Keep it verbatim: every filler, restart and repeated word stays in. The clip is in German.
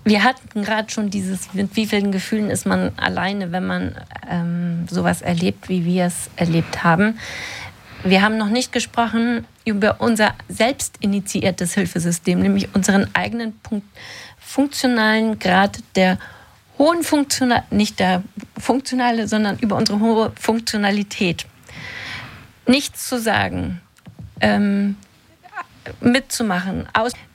Wir hatten gerade schon dieses, mit wie vielen Gefühlen ist man alleine, wenn man ähm, sowas erlebt, wie wir es erlebt haben. Wir haben noch nicht gesprochen über unser selbst initiiertes Hilfesystem, nämlich unseren eigenen Punkt, funktionalen Grad der hohen Funktional, nicht der funktionale, sondern über unsere hohe Funktionalität. Nichts zu sagen, ähm, mitzumachen, aus